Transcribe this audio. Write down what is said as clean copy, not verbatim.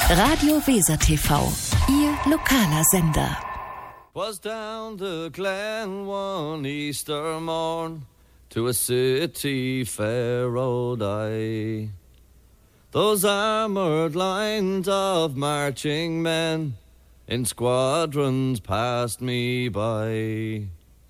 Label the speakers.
Speaker 1: Radio Weser TV, Ihr lokaler Sender.
Speaker 2: Was down the glen one Easter morn, to a city fair rode I. Those armoured lines of marching men in squadrons passed me by.